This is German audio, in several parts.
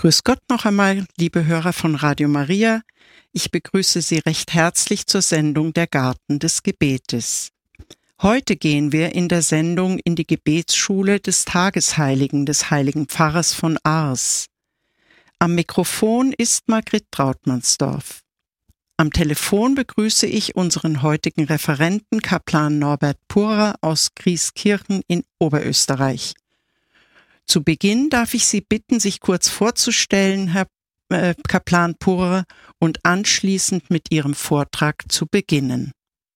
Grüß Gott noch einmal, liebe Hörer von Radio Maria. Ich begrüße Sie recht herzlich zur Sendung Der Garten des Gebetes. Heute gehen wir in der Sendung in die Gebetsschule des Tagesheiligen, des heiligen Pfarrers von Ars. Am Mikrofon ist Margrit Trautmannsdorf. Am Telefon begrüße ich unseren heutigen Referenten, Kaplan Norbert Purer aus Grieskirchen in Oberösterreich. Zu Beginn darf ich Sie bitten, sich kurz vorzustellen, Herr Kaplan Purer, und anschließend mit Ihrem Vortrag zu beginnen.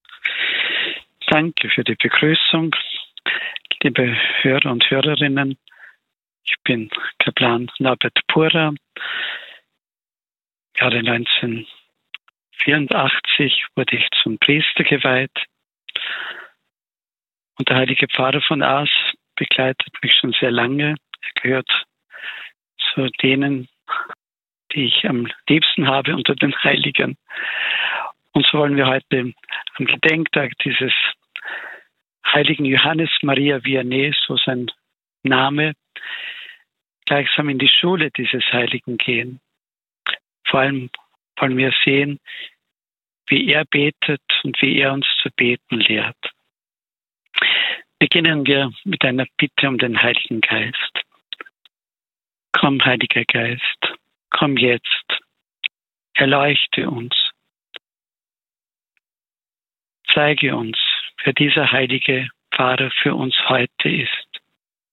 Danke für die Begrüßung, liebe Hörer und Hörerinnen. Ich bin Kaplan Norbert Purer. Jahre 1984 wurde ich zum Priester geweiht. Und der heilige Pfarrer von Ars begleitet mich schon sehr lange. Er gehört zu denen, die ich am liebsten habe unter den Heiligen. Und so wollen wir heute am Gedenktag dieses heiligen Johannes Maria Vianney, so sein Name, gleichsam in die Schule dieses Heiligen gehen. Vor allem wollen wir sehen, wie er betet und wie er uns zu beten lehrt. Beginnen wir mit einer Bitte um den Heiligen Geist. Komm, Heiliger Geist, komm jetzt, erleuchte uns. Zeige uns, wer dieser heilige Pfarrer für uns heute ist.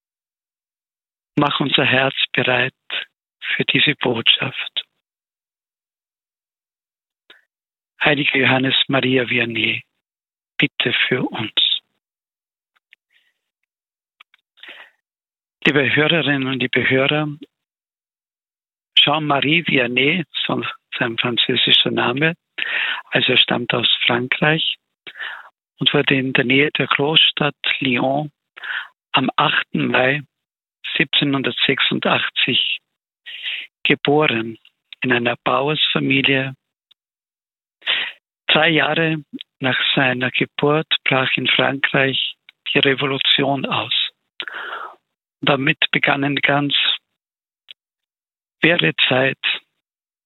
Mach unser Herz bereit für diese Botschaft. Heiliger Johannes Maria Vianney, bitte für uns. Liebe Hörerinnen und liebe Hörer, Jean-Marie Vianney, so sein französischer Name, also er stammt aus Frankreich und wurde in der Nähe der Großstadt Lyon am 8. Mai 1786 geboren in einer Bauersfamilie. 3 Jahre nach seiner Geburt brach in Frankreich die Revolution aus. Damit begann eine ganz schwere Zeit